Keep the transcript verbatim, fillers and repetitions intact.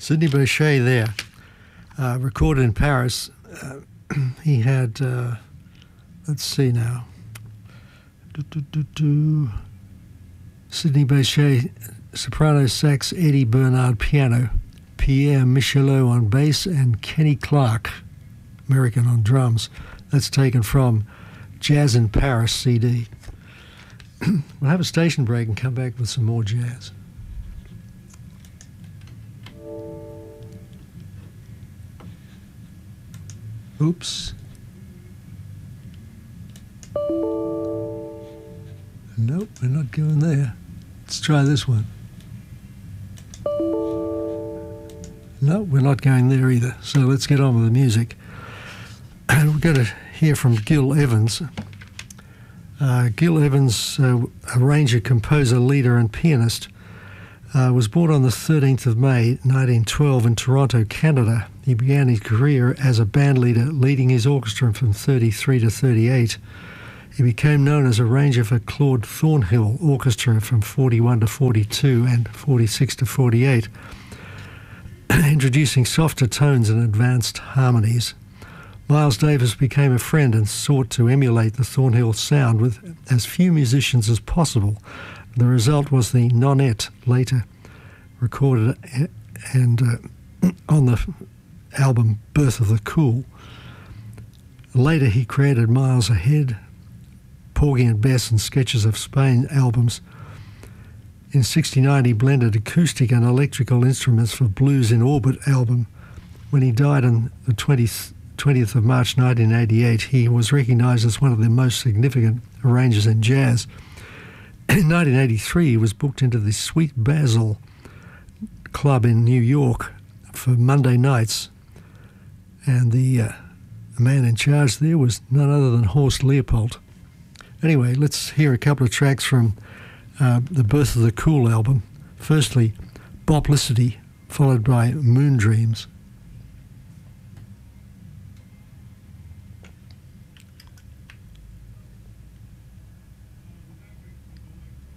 Sidney Bechet there, uh, recorded in Paris. Uh, he had, uh, let's see now, do, do, do, do. Sidney Bechet, soprano sax, Eddie Bernard piano, Pierre Michelot on bass, and Kenny Clark, American, on drums. That's taken from Jazz in Paris C D. We'll have a station break and come back with some more jazz. Oops. Nope, we're not going there. Let's try this one. No, we're not going there either. So let's get on with the music. And we're going to hear from Gil Evans. Uh, Gil Evans, uh, arranger, composer, leader and pianist, uh, was born on the thirteenth of May nineteen twelve in Toronto, Canada. He began his career as a band leader, leading his orchestra from thirty-three to thirty-eight. He became known as arranger for Claude Thornhill Orchestra from forty-one to forty-two and forty-six to forty-eight, introducing softer tones and advanced harmonies. Miles Davis became a friend and sought to emulate the Thornhill sound with as few musicians as possible. The result was the Nonette, later recorded and uh, on the album Birth of the Cool. Later he created Miles Ahead, Porgy and Bess and Sketches of Spain albums. In sixty-nine he blended acoustic and electrical instruments for Blues in Orbit album. When he died on the twentieth twentieth of March nineteen eighty-eight, he was recognised as one of the most significant arrangers in jazz. In nineteen eighty-three, he was booked into the Sweet Basil Club in New York for Monday nights, and the, uh, the man in charge there was none other than Horst Leopold. Anyway, let's hear a couple of tracks from uh, the Birth of the Cool album. Firstly, Boplicity, followed by Moon Dreams.